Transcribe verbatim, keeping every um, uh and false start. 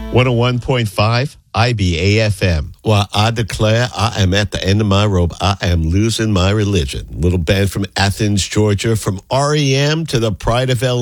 one oh one point five I B A F M. Well, I declare I am at the end of my rope. I am losing my religion. Little band from Athens, Georgia, from R E M to the Pride of L A.